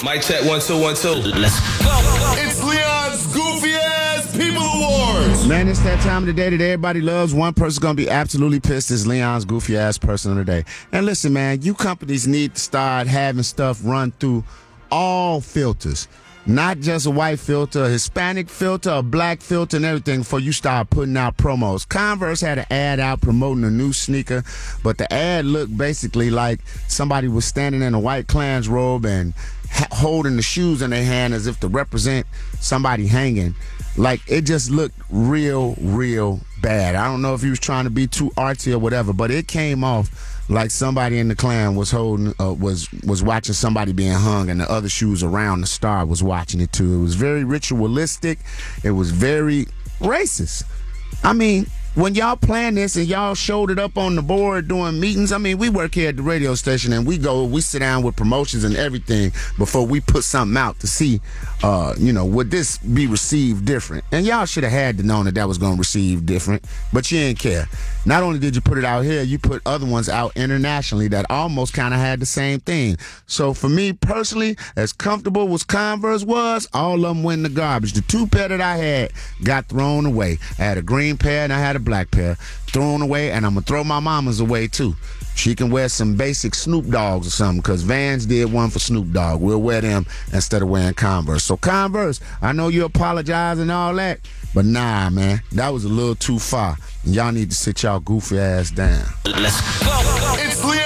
Mic check, 1 2 1 2. Let's go. It's Leon's Goofy Ass People Awards. Man, it's that time of the day that everybody loves. One person's going to be absolutely pissed. It's Leon's Goofy Ass Person of the Day. And listen, man, you companies need to start having stuff run through all filters. Not just a white filter, a Hispanic filter, a black filter, and everything before you start putting out promos. Converse had an ad out promoting a new sneaker, but the ad looked basically like somebody was standing in a white Klan's robe and holding the shoes in their hand as if to represent somebody hanging. Like, it just looked real bad. I don't know if he was trying to be too artsy or whatever, but it came off like somebody in the Klan was holding, was watching somebody being hung, and the other shoes around the star was watching it too. It was very ritualistic. It was very racist. I mean, when y'all plan this and y'all showed it up on the board doing meetings, I mean, we work here at the radio station and we sit down with promotions and everything before we put something out to see, would this be received different? And y'all should have had to know that was going to receive different, but you didn't care. Not only did you put it out here, you put other ones out internationally that almost kind of had the same thing. So for me personally, as comfortable as Converse was, all of them went in the garbage. The two pair that I had got thrown away. I had a green pair and I had a black pair thrown away, and I'm going to throw my mama's away too. She can wear some basic Snoop Dogs or something, because Vans did one for Snoop Dogg. We'll wear them instead of wearing Converse. So Converse, I know you apologize and all that, but nah, man, that was a little too far. Y'all need to sit y'all goofy ass down. Let's go. It's Leo.